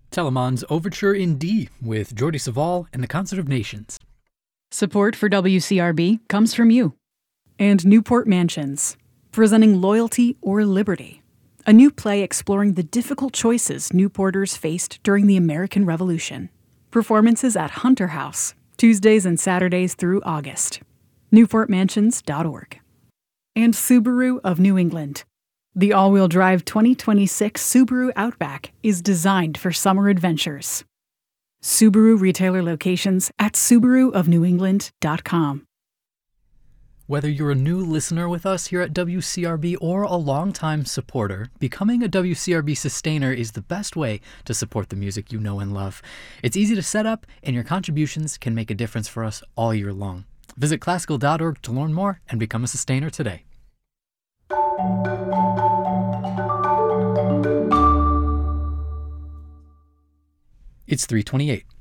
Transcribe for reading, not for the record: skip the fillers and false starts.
Telemann's Overture in D with Jordi Savall and the Concert of Nations. Support for WCRB comes from you. And Newport Mansions, presenting Loyalty or Liberty, a new play exploring the difficult choices Newporters faced during the American Revolution. Performances at Hunter House, Tuesdays and Saturdays through August. NewportMansions.org. And Subaru of New England. The all-wheel drive 2026 Subaru Outback is designed for summer adventures. Subaru retailer locations at SubaruofNewEngland.com. Whether you're a new listener with us here at WCRB or a longtime supporter, becoming a WCRB sustainer is the best way to support the music you know and love. It's easy to set up, and your contributions can make a difference for us all year long. Visit classical.org to learn more and become a sustainer today. It's 3:28.